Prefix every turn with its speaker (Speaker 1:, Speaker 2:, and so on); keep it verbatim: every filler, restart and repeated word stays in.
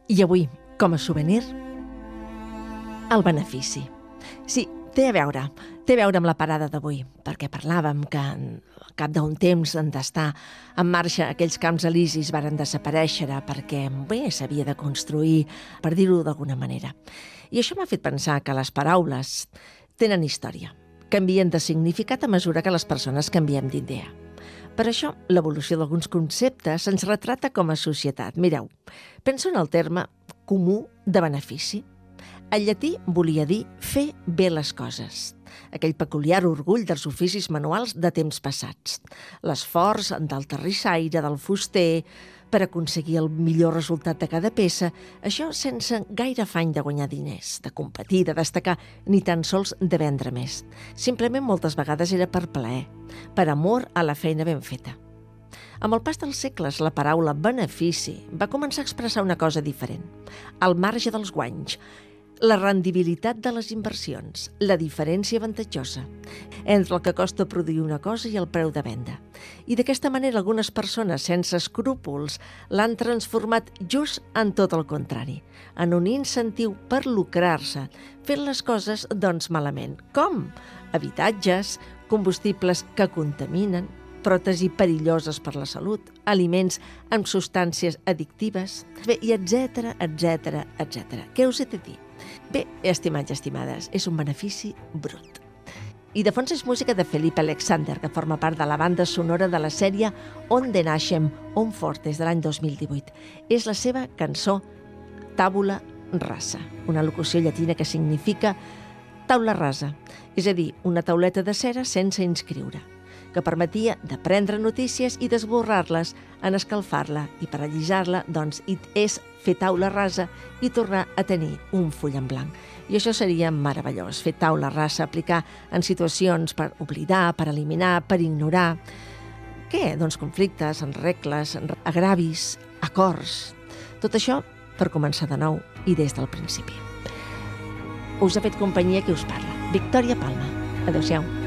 Speaker 1: I avui, com a souvenir, el benefici. Sí, té a veure, té a veure amb la parada d'avui, perquè parlàvem que al cap d'un temps d'estar en marxa aquells camps elisis varen desaparèixer perquè bé s'havia de construir, per dir-ho d'alguna manera. I això m'ha fet pensar que les paraules tenen història, canvien de significat a mesura que les persones canviem d'idea. Per això, l'evolució d'alguns conceptes ens retrata com a societat. Mireu, penso en el terme comú de benefici. El llatí volia dir fer bé les coses, aquell peculiar orgull dels oficis manuals de temps passats, l'esforç del terrissaire, del fuster, per aconseguir el millor resultat de cada peça, això sense gaire afany de guanyar diners, de competir, de destacar, ni tan sols de vendre més. Simplement moltes vegades era per plaer, per amor a la feina ben feta. Amb el pas dels segles, la paraula benefici va començar a expressar una cosa diferent, el marge dels guanys, la rendibilitat de les inversions, la diferència avantatjosa entre el que costa produir una cosa i el preu de venda. I d'aquesta manera algunes persones sense escrúpols l'han transformat just en tot el contrari, en un incentiu per lucrar-se, fent les coses doncs malament. Com? Habitatges, combustibles que contaminen, pròtesi perilloses per la salut, aliments amb substàncies addictives, bé, i etcètera, etcètera, etcètera. Què us he de dir? Bé, estimats i estimades, és un benefici brut. I de fons és música de Felipe Alexander, que forma part de la banda sonora de la sèrie Onde Nascem, On Fort, des de l'any dos mil divuit. És la seva cançó Tabula Rasa, una locució llatina que significa taula rasa, és a dir, una tauleta de cera sense inscriure, que permetia de prendre notícies i d'esborrar-les en escalfar-la, i per allisar-la, doncs, és fer taula rasa i tornar a tenir un full en blanc. I això seria meravellós, fer taula rasa, aplicar en situacions per oblidar, per eliminar, per ignorar. Què? Doncs conflictes, en regles, en agravis, acords. Tot això per començar de nou i des del principi. Us ha fet companyia qui us parla, Victòria Palma. Adéu-siau.